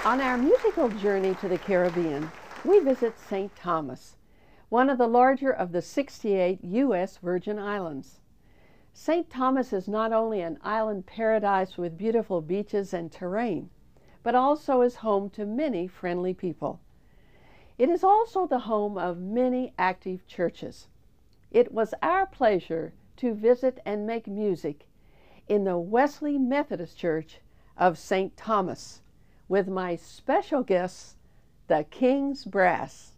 On our musical journey to the Caribbean, we visit St. Thomas, one of the larger of the 68 U.S. Virgin Islands. St. Thomas is not only an island paradise with beautiful beaches and terrain, but also is home to many friendly people. It is also the home of many active churches. It was our pleasure to visit and make music in the Wesley Methodist Church of St. Thomas with my special guests, the King's Brass.